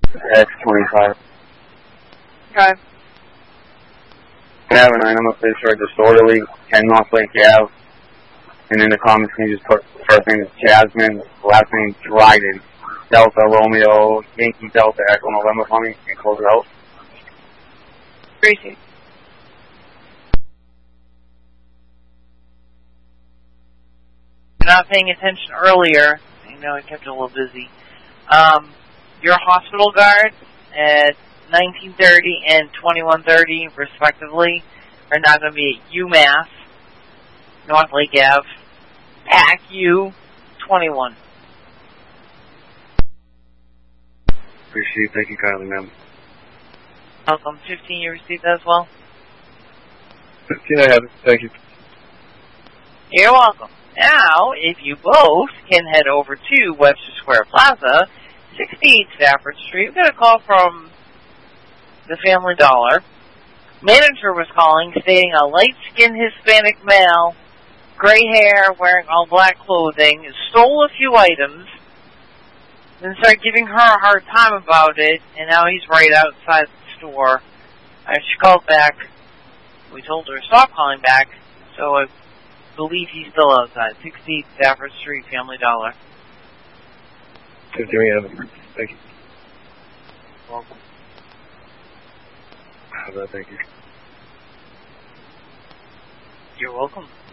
X25. Okay. Have an item up there for disorderly, 10 North Lake Ave. And in the comments, can you just put first name is Jasmine, last name Dryden, Delta Romeo, Yankee Delta Echo November for me, and close it out. Gracie. You're not paying attention earlier. I know I kept you a little busy. Your hospital guard at 1930 and 2130, respectively, are now going to be at UMass, North Lake Ave, PAC U 21. Appreciate it. Thank you kindly, ma'am. Welcome. 15, you received that as well? 15, I have it. Thank you. You're welcome. Now, if you both can head over to Webster Square Plaza, 68 Stafford Street. We got a call from the Family Dollar. Manager was calling, stating a light-skinned Hispanic male, gray hair, wearing all black clothing, stole a few items, then started giving her a hard time about it, and now he's right outside the store. She called back. We told her to stop calling back, so I believe he's still outside. 68 Stafford Street, Family Dollar. 15, we have it. Thank you. Welcome. How about thank you? You're welcome.